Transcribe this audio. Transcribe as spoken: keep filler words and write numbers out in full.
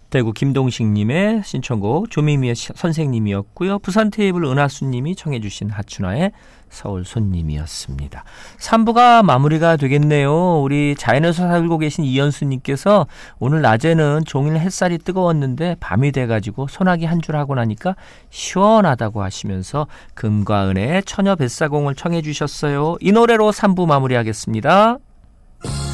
대구 김동식님의 신청곡 조미미의 선생님이었고요. 부산 테이블 은하수님이 청해 주신 하춘화의 서울 손님이었습니다. 삼 부가 마무리가 되겠네요. 우리 자연에서 살고 계신 이연수님께서 오늘 낮에는 종일 햇살이 뜨거웠는데 밤이 돼가지고 소나기 한 줄 하고 나니까 시원하다고 하시면서 금과 은의 처녀 뱃사공을 청해 주셨어요. 이 노래로 삼 부 마무리하겠습니다.